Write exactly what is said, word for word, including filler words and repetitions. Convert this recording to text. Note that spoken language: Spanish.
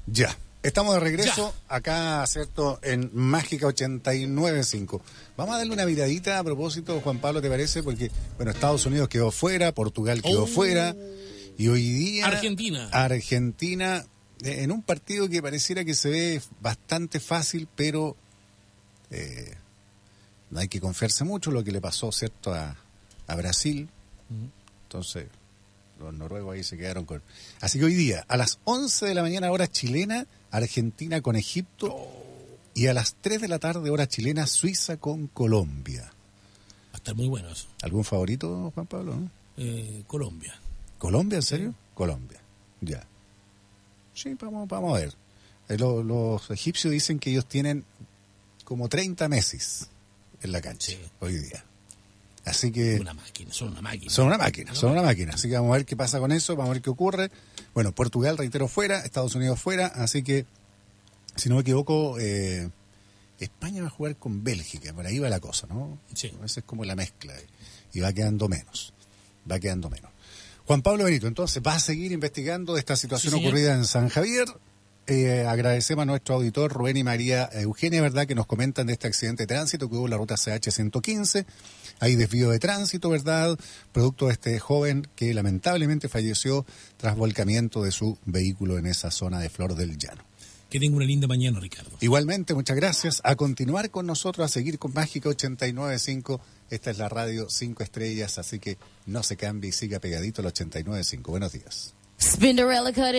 Ya, estamos de regreso ya. Acá, ¿cierto? En Mágica ochenta y nueve punto cinco. Vamos a darle una miradita a propósito, Juan Pablo, ¿te parece? Porque, bueno, Estados Unidos quedó fuera, Portugal quedó oh. fuera, y hoy día... Argentina. Argentina, en un partido que pareciera que se ve bastante fácil, pero eh, no hay que confiarse mucho lo que le pasó, ¿cierto?, a, a Brasil. Uh-huh. Entonces... los noruegos ahí se quedaron con... Así que hoy día, a las once de la mañana, hora chilena, Argentina con Egipto. Oh. Y a las tres de la tarde, hora chilena, Suiza con Colombia. Va a estar muy bueno eso. ¿Algún favorito, Juan Pablo? ¿No? Eh, Colombia. ¿Colombia, en serio? Sí. Colombia, ya. Sí, vamos, vamos a ver. Eh, lo, los egipcios dicen que ellos tienen como treinta Messis en la cancha sí. hoy día. Así que... Una máquina, son una máquina. Son una máquina, son una máquina. Así que vamos a ver qué pasa con eso, vamos a ver qué ocurre. Bueno, Portugal, reitero, fuera, Estados Unidos fuera, así que, si no me equivoco, eh, España va a jugar con Bélgica, por ahí va la cosa, ¿no? Sí. Esa es como la mezcla, y va quedando menos, va quedando menos. Juan Pablo Benito, entonces, va a seguir investigando esta situación sí, ocurrida en San Javier. Eh, agradecemos a nuestro auditor Rubén y María Eugenia, ¿verdad?, que nos comentan de este accidente de tránsito que hubo en la ruta C H ciento quince. Hay desvío de tránsito, ¿verdad?, producto de este joven que lamentablemente falleció tras volcamiento de su vehículo en esa zona de Flor del Llano. Que tenga una linda mañana, Ricardo. Igualmente, muchas gracias. A continuar con nosotros, a seguir con Mágica ochenta y nueve punto cinco. Esta es la radio cinco estrellas, así que no se cambie y siga pegadito al ochenta y nueve punto cinco. Buenos días.